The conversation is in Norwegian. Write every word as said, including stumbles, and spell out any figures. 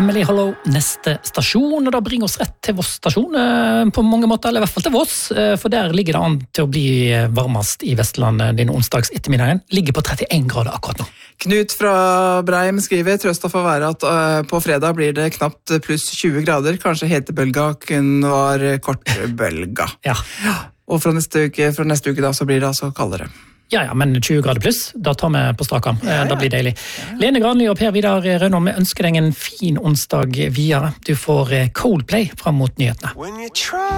Emily Hollow, neste stasjon, og da bringer oss rett til Voss stasjon på mange måter, eller i hvert fall til Voss, for der ligger det an til å bli varmest i Vestlandet din onsdags ettermiddagen. Ligger på trettien grader akkurat nå. Knut fra Breim skriver, trøsta for være at uh, på fredag blir det knapt pluss tjue grader, kanskje hetebølga kun var kortbølga. Ja. Og fra neste uke, fra neste uke da, så blir det altså kaldere. Ja, ja, men tjue grader pluss, da tar vi på strak arm. Ja, ja. Da blir det deilig. Ja. Lene Granli og Per Vidar Rønholm, vi ønsker deg en fin onsdag videre. Du får Coldplay fram mot nyhetene.